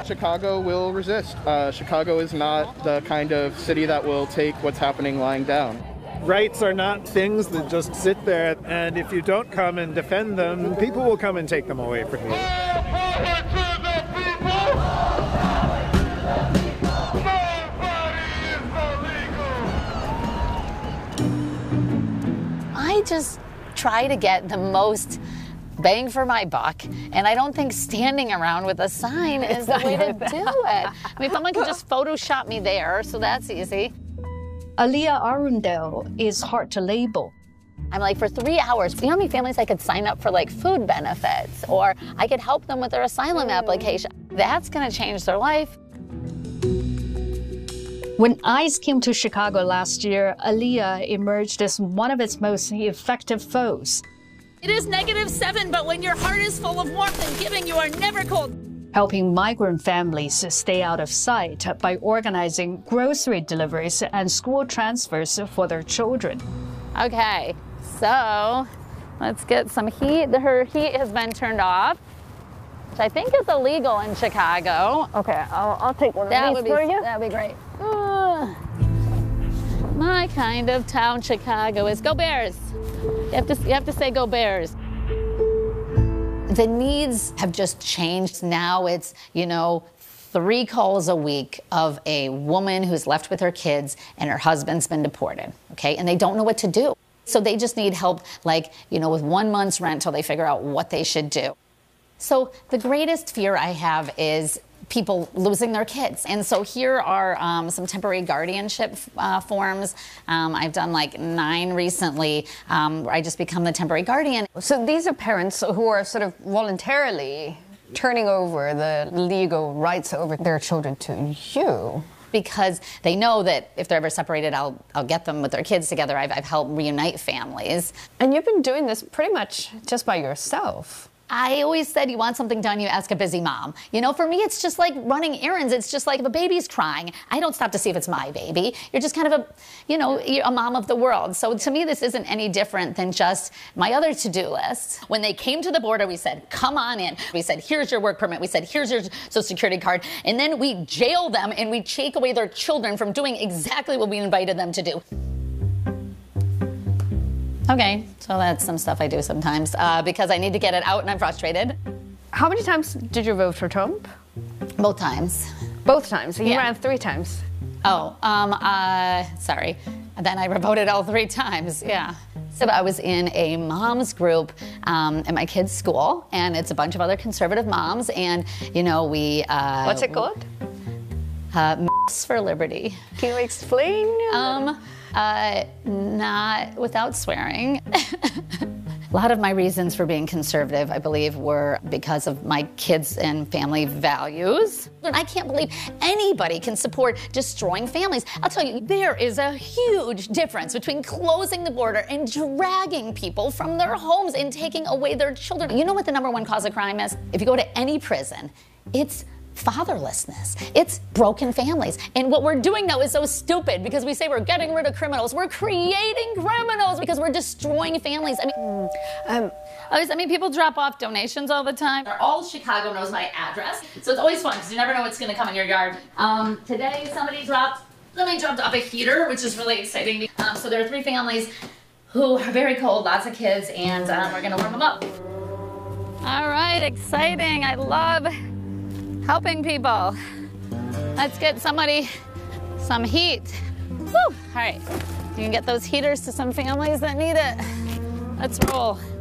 Chicago will resist. Chicago is not the kind of city that will take what's happening lying down. Rights are not things that just sit there, and if you don't come and defend them, people will come and take them away from you. I just try to get the most bang for my buck, and I don't think standing around with a sign is the way to do it. I mean, someone could just Photoshop me there, so that's easy. Aliyah Arundel is hard to label. I'm like, for 3 hours, you know how many families I could sign up for like food benefits, or I could help them with their asylum application. That's gonna change their life. When ICE came to Chicago last year, Aliyah emerged as one of its most effective foes. It is -7, but when your heart is full of warmth and giving, you are never cold. Helping migrant families stay out of sight by organizing grocery deliveries and school transfers for their children. Okay, so let's get some heat. Her heat has been turned off, which I think is illegal in Chicago. Okay, I'll take one of these for you. That'd be great. My kind of town, Chicago is. Go Bears! You have to say go Bears. The needs have just changed. Now it's, 3 calls a week of a woman who's left with her kids and her husband's been deported, okay? And they don't know what to do. So they just need help, with 1 month's rent till they figure out what they should do. So the greatest fear I have is people losing their kids. And so here are some temporary guardianship forms. I've done 9 recently where I just become the temporary guardian. So these are parents who are sort of voluntarily turning over the legal rights over their children to you. Because they know that if they're ever separated, I'll get them with their kids together. I've helped reunite families. And you've been doing this pretty much just by yourself. I always said, you want something done, you ask a busy mom. For me, it's just like running errands. It's just like if a baby's crying, I don't stop to see if it's my baby. You're just kind of you're a mom of the world. So to me, this isn't any different than just my other to-do list. When they came to the border, we said, come on in. We said, here's your work permit. We said, here's your social security card. And then we jail them and we take away their children from doing exactly what we invited them to do. Okay, so that's some stuff I do sometimes because I need to get it out and I'm frustrated. How many times did you vote for Trump? Both times. Both times? You Yeah. ran 3 times. Oh, sorry. Then I voted all 3 times, yeah. So I was in a mom's group at my kid's school, and it's a bunch of other conservative moms, and, we... What's it called? Moms for Liberty. Can you explain? Not without swearing. A lot of my reasons for being conservative, I believe, were because of my kids and family values. I can't believe anybody can support destroying families. I'll tell you, there is a huge difference between closing the border and dragging people from their homes and taking away their children. You know what the #1 cause of crime is? If you go to any prison, it's fatherlessness. It's broken families. And what we're doing now is so stupid because we say we're getting rid of criminals. We're creating criminals because we're destroying families. People drop off donations all the time. All Chicago knows my address. So it's always fun because you never know what's going to come in your yard. Today somebody dropped off a heater, which is really exciting. So there are 3 families who are very cold, lots of kids, and we're going to warm them up. All right, exciting. I love helping people. Let's get somebody some heat. Woo! All right, you can get those heaters to some families that need it. Let's roll.